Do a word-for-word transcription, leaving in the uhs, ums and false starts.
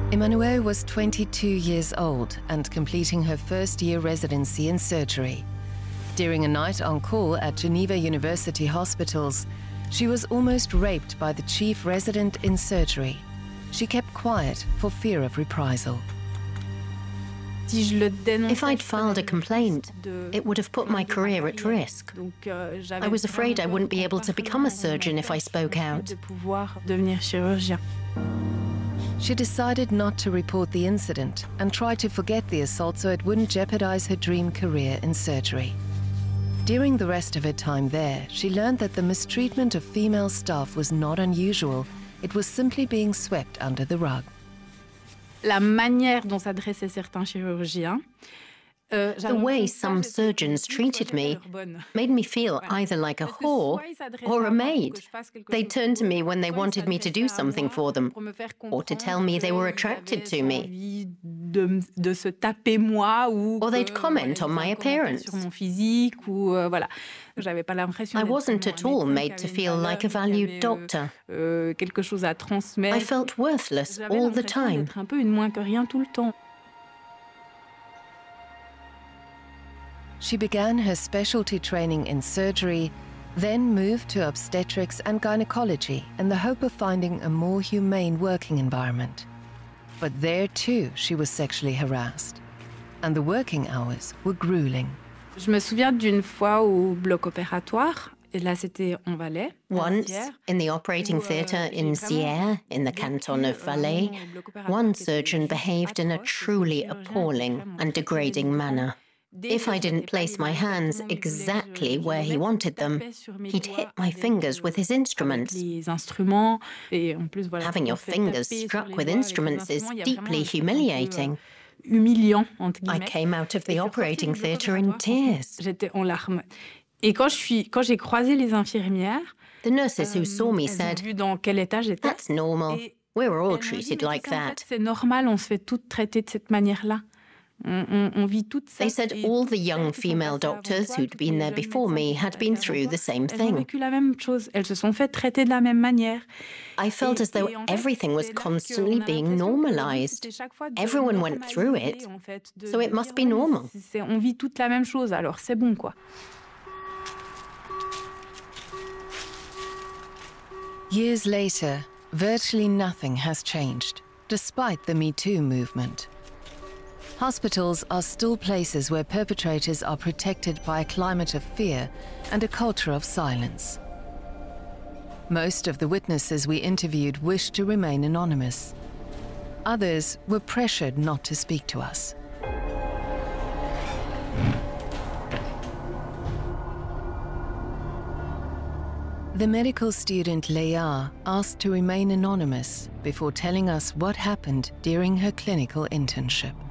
Emmanuelle was twenty-two years old and completing her first year residency in surgery. During a night on call at Geneva University Hospitals, she was almost raped by the chief resident in surgery. She kept quiet for fear of reprisal. If I'd filed a complaint, it would have put my career at risk. I was afraid I wouldn't be able to become a surgeon if I spoke out. She decided not to report the incident and tried to forget the assault so it wouldn't jeopardize her dream career in surgery. During the rest of her time there, she learned that the mistreatment of female staff was not unusual. It was simply being swept under the rug. La manière dont s'adressaient certains chirurgiens, uh, the way some surgeons treated me made me feel either like a whore or a maid. They turned to me when they wanted me to do something for them, or to tell me they were attracted to me. Or they'd comment on my appearance. I wasn't at all made to feel like a valued doctor. I felt worthless all the time. She began her specialty training in surgery, then moved to obstetrics and gynecology in the hope of finding a more humane working environment. But there too, she was sexually harassed, and the working hours were grueling. Je me souviens d'une fois au bloc opératoire, et là c'était en Valais. Once, in the operating theatre in Sierre, in the canton of Valais, one surgeon behaved in a truly appalling and degrading manner. If I didn't place my hands exactly where he wanted them, he'd hit my fingers with his instruments. Having your fingers struck with instruments is deeply humiliating. I came out of the operating theatre in tears. Et quand je suis, quand j'ai croisé les infirmières, the nurses who saw me said, "That's normal. We're all treated like that." C'est normal, on se fait toutes traiter de cette manière-là. They said all the young female doctors who'd been there before me had been through the same thing. I felt as though everything was constantly being normalized. Everyone went through it, so it must be normal. On vit toute la même chose, alors c'est bon, quoi. Years later, virtually nothing has changed, despite the Me Too movement. Hospitals are still places where perpetrators are protected by a climate of fear and a culture of silence. Most of the witnesses we interviewed wished to remain anonymous. Others were pressured not to speak to us. The medical student Leia asked to remain anonymous before telling us what happened during her clinical internship.